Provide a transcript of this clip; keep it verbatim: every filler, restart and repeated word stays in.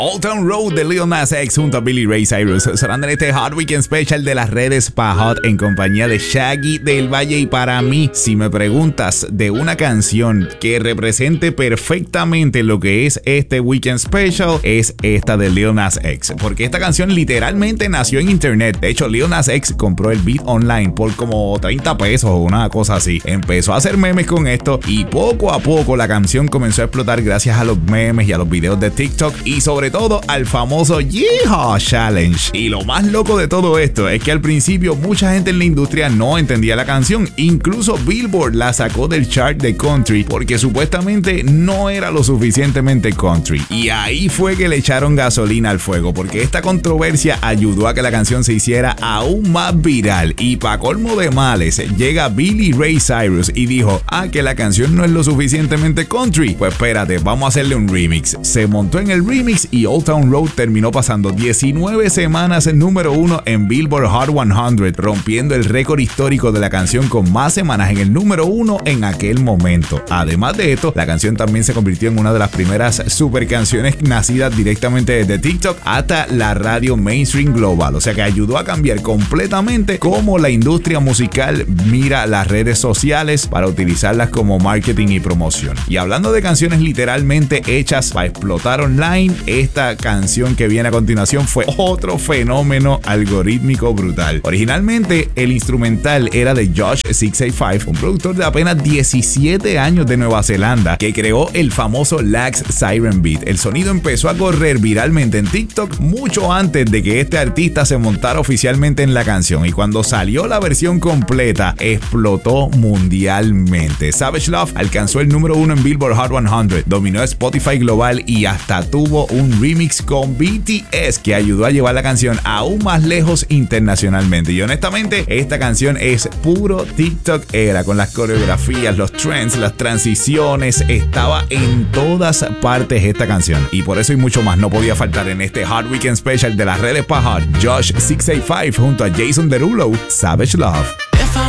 Old Town Road de Lil Nas X junto a Billy Ray Cyrus, sonando en este Hot Weekend Special de las redes pa' Hot en compañía de Shaggy del Valle. Y para mí, si me preguntas de una canción que represente perfectamente lo que es este Weekend Special, es esta de Lil Nas X, porque esta canción literalmente nació en internet. De hecho, Lil Nas X compró el beat online por como treinta pesos o una cosa así. Empezó a hacer memes con esto y poco a poco la canción comenzó a explotar gracias a los memes y a los videos de TikTok y sobre todo al famoso Yeehaw Challenge. Y lo más loco de todo esto es que al principio mucha gente en la industria no entendía la canción. Incluso Billboard la sacó del chart de country porque supuestamente no era lo suficientemente country. Y ahí fue que le echaron gasolina al fuego, porque esta controversia ayudó a que la canción se hiciera aún más viral. Y pa' colmo de males, llega Billy Ray Cyrus y dijo, ah, que la canción no es lo suficientemente country. Pues espérate, vamos a hacerle un remix. Se montó en el remix y Old Town Road terminó pasando diecinueve semanas en número uno en Billboard Hot cien, rompiendo el récord histórico de la canción con más semanas en el número uno en aquel momento. Además de esto, la canción también se convirtió en una de las primeras super canciones nacidas directamente desde TikTok hasta la radio mainstream global. O sea que ayudó a cambiar completamente cómo la industria musical mira las redes sociales para utilizarlas como marketing y promoción. Y hablando de canciones literalmente hechas para explotar online, esta canción que viene a continuación fue otro fenómeno algorítmico brutal. Originalmente el instrumental era de Josh seiscientos ochenta y cinco, un productor de apenas diecisiete años de Nueva Zelanda que creó el famoso Lax Siren Beat. El sonido empezó a correr viralmente en TikTok mucho antes de que este artista se montara oficialmente en la canción, y cuando salió la versión completa explotó mundialmente. Savage Love alcanzó el número uno en Billboard Hot cien, dominó Spotify global y hasta tuvo un remix con B T S que ayudó a llevar la canción aún más lejos internacionalmente. Y honestamente, esta canción es puro TikTok era, con las coreografías, los trends, las transiciones, estaba en todas partes esta canción. Y por eso y mucho más no podía faltar en este Hot Weekend Special de las redes pa' Hot, Josh seiscientos ochenta y cinco junto a Jason Derulo, Savage Love.